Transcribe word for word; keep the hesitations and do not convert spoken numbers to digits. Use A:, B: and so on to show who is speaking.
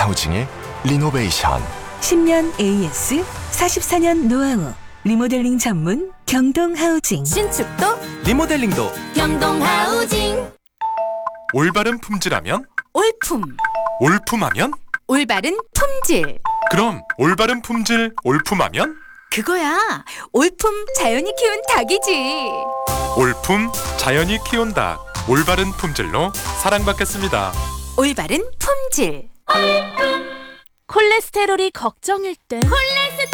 A: 경동하우징의 리노베이션.
B: 십 년 에이에스, 사십사 년 노하우, 리모델링 전문 경동하우징.
C: 신축도
D: 리모델링도
C: 경동하우징.
E: 올바른 품질하면
C: 올품,
E: 올품하면
C: 올바른 품질.
E: 그럼 올바른 품질 올품하면
C: 그거야, 올품 자연이 키운 닭이지.
E: 올품 자연이 키운 닭. 올바른 품질로 사랑받겠습니다.
C: 올바른 품질.
F: 콜레스테롤이 걱정일 땐
C: 콜레스테롤